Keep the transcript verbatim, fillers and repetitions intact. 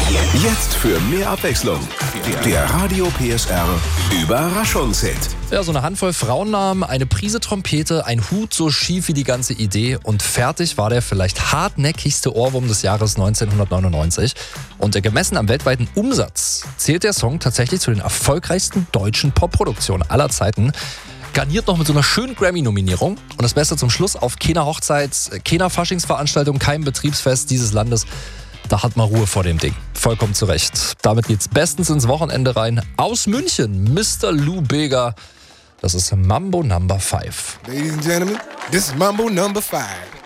Jetzt für mehr Abwechslung. Der Radio P S R Überraschungshit. Ja, so eine Handvoll Frauennamen, eine Prise Trompete, ein Hut so schief wie die ganze Idee und fertig war der vielleicht hartnäckigste Ohrwurm des Jahres neunzehnhundertneunundneunzig. Und gemessen am weltweiten Umsatz zählt der Song tatsächlich zu den erfolgreichsten deutschen Popproduktionen aller Zeiten. Garniert noch mit so einer schönen Grammy-Nominierung. Und das Beste zum Schluss: auf keiner Hochzeit, keiner Faschingsveranstaltung, keinem Betriebsfest dieses Landes. Da hat man Ruhe vor dem Ding. Vollkommen zu Recht. Damit geht's bestens ins Wochenende rein. Aus München, Mister Lou Bega. Das ist Mambo Number five. Ladies and gentlemen, this is Mambo Number five.